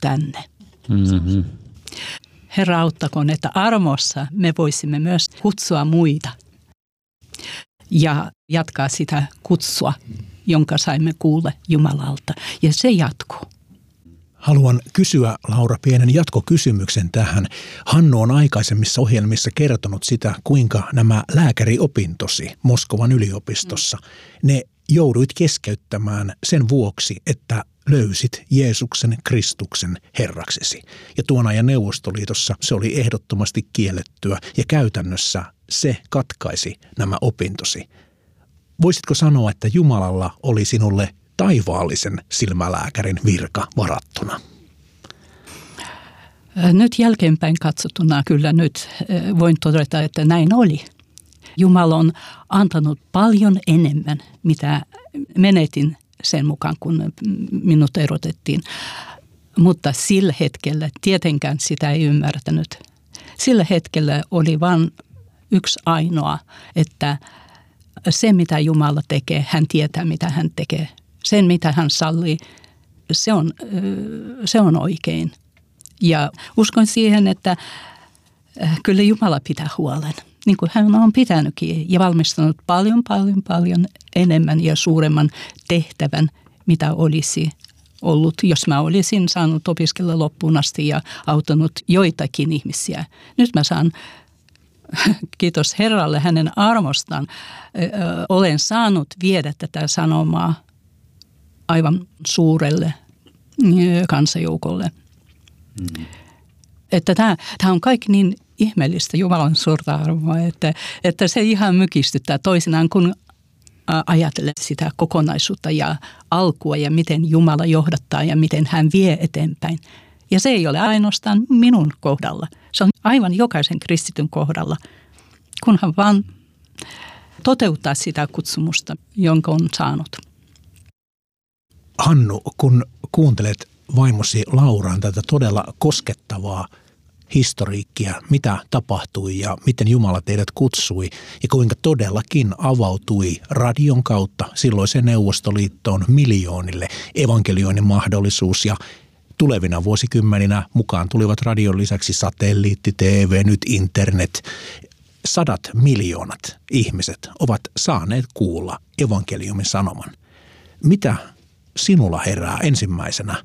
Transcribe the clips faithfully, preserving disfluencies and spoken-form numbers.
tänne. Mm-hmm. Herra auttakoon, että armossa me voisimme myös kutsua muita ja jatkaa sitä kutsua, jonka saimme kuulla Jumalalta. Ja se jatkuu. Haluan kysyä, Laura, pienen jatkokysymyksen tähän. Hannu on aikaisemmissa ohjelmissa kertonut sitä, kuinka nämä lääkäriopintosi Moskovan yliopistossa, ne jouduit keskeyttämään sen vuoksi, että löysit Jeesuksen Kristuksen Herraksesi. Ja tuon ajan Neuvostoliitossa se oli ehdottomasti kiellettyä ja käytännössä se katkaisi nämä opintosi. Voisitko sanoa, että Jumalalla oli sinulle taivaallisen silmälääkärin virka varattuna? Nyt jälkeenpäin katsottuna kyllä nyt voin todeta, että näin oli. Jumala on antanut paljon enemmän, mitä menetin sen mukaan, kun minut erotettiin. Mutta sillä hetkellä tietenkään sitä ei ymmärtänyt. Sillä hetkellä oli vain yksi ainoa, että se mitä Jumala tekee, hän tietää mitä hän tekee. Sen mitä hän sallii, se on, se on oikein. Ja uskon siihen, että kyllä Jumala pitää huolen. Niin kuin hän on pitänytkin ja valmistanut paljon, paljon, paljon enemmän ja suuremman tehtävän, mitä olisi ollut, jos mä olisin saanut opiskella loppuun asti ja auttanut joitakin ihmisiä. Nyt mä saan, kiitos Herralle hänen armostaan, olen saanut viedä tätä sanomaa aivan suurelle kansajoukolle. Mm. Että tämä, tämä on kaikki niin ihmeellistä Jumalan suurta armoa, että, että se ihan mykistyttää toisinaan, kun ajattelee sitä kokonaisuutta ja alkua ja miten Jumala johdattaa ja miten hän vie eteenpäin. Ja se ei ole ainoastaan minun kohdalla. Se on aivan jokaisen kristityn kohdalla, kunhan vaan toteuttaa sitä kutsumusta, jonka on saanut. Hannu, kun kuuntelet vaimosi Lauran tätä todella koskettavaa historiikkia, mitä tapahtui ja miten Jumala teidät kutsui ja kuinka todellakin avautui radion kautta silloiseen Neuvostoliittoon miljoonille evankelioinnin mahdollisuus ja tulevina vuosikymmeninä mukaan tulivat radion lisäksi satelliitti, T V, nyt internet. Sadat miljoonat ihmiset ovat saaneet kuulla evankeliumin sanoman. Mitä sinulla herää ensimmäisenä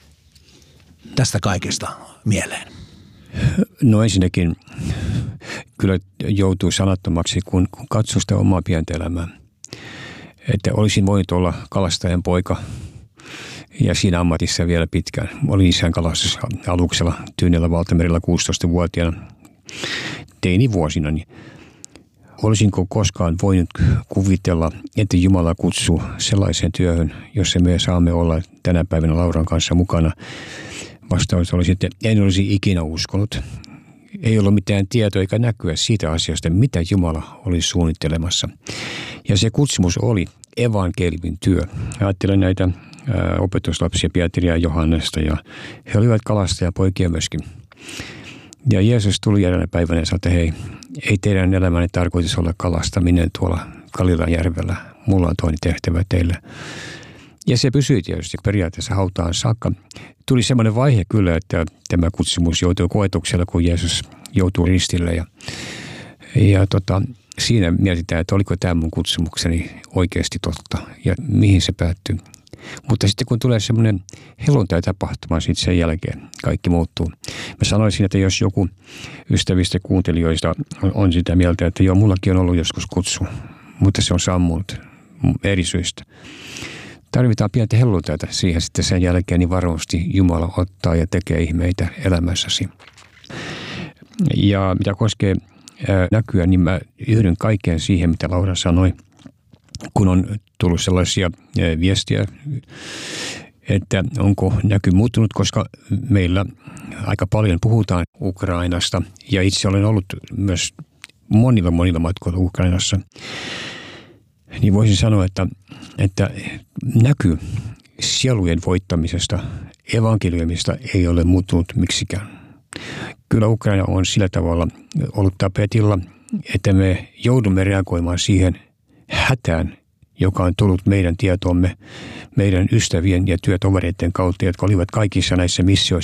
tästä kaikesta mieleen? No ensinnäkin kyllä joutuu sanattomaksi, kun, kun katsoo sitä omaa pientä elämää. Että olisin voinut olla kalastajan poika ja siinä ammatissa vielä pitkään. Olin isän kalastusaluksella Tyynellä valtamerellä kuusitoistavuotiaana teinivuosina. Niin olisinko koskaan voinut kuvitella, että Jumala kutsuu sellaiseen työhön, jossa me saamme olla tänä päivänä Lauran kanssa mukana? Vastaus olisi, että en olisi ikinä uskonut. Ei ollut mitään tietoa eikä näkyä siitä asiasta, mitä Jumala oli suunnittelemassa. Ja se kutsumus oli evankeliumin työ. Ajattelen näitä ää, opetuslapsia Pietaria ja Johannesta ja he olivat kalastajapoikia myöskin. Ja Jeesus tuli eräänä päivänä ja sanoi, että hei, ei teidän elämänne tarkoitus olla kalastaminen tuolla Galilean järvellä. Mulla on toinen tehtävä teille. Ja se pysyi tietysti periaatteessa hautaan saakka. Tuli semmoinen vaihe kyllä, että tämä kutsumus joutui koetuksella, kun Jeesus joutui ristille. Ja, ja tota, siinä mietitään, että oliko tämä mun kutsumukseni oikeasti totta ja mihin se päättyy. Mutta sitten kun tulee semmoinen helluntai-tapahtuma, sitten sen jälkeen kaikki muuttuu. Mä sanoisin, että jos joku ystävistä kuuntelijoista on sitä mieltä, että joo, mullakin on ollut joskus kutsu, mutta se on sammunut eri syistä. Tarvitaan pientä helluntaita siihen sitten sen jälkeen, niin varmasti Jumala ottaa ja tekee ihmeitä elämässäsi. Ja mitä koskee ää, näkyä, niin mä yhdyn kaikkeen siihen, mitä Laura sanoi, kun on tullut sellaisia ää, viestiä, että onko näky muuttunut, koska meillä aika paljon puhutaan Ukrainasta ja itse olen ollut myös monilla monilla matkoilla Ukrainassa. Niin voisin sanoa, että, että näky sielujen voittamisesta, evankeliumista ei ole muuttunut miksikään. Kyllä Ukraina on sillä tavalla ollut tapetilla, että me joudumme reagoimaan siihen hätään, joka on tullut meidän tietoomme, meidän ystävien ja työtovereiden kautta, jotka olivat kaikissa näissä missioissa